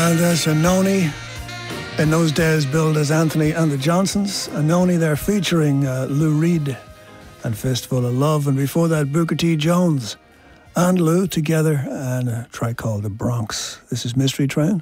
And that's Anoni. In those days billed as Anthony and the Johnsons. Anoni there featuring Lou Reed and Fistful of Love. And before that, Booker T. Jones and Lou together and a track called The Bronx. This is Mystery Train.